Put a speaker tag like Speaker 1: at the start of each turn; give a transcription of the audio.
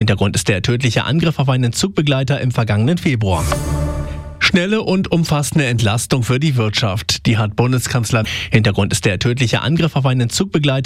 Speaker 1: Hintergrund ist der tödliche Angriff auf einen Zugbegleiter im vergangenen Februar. Schnelle und umfassende Entlastung für die Wirtschaft, die hat Bundeskanzler. Hintergrund ist der tödliche Angriff auf einen Zugbegleiter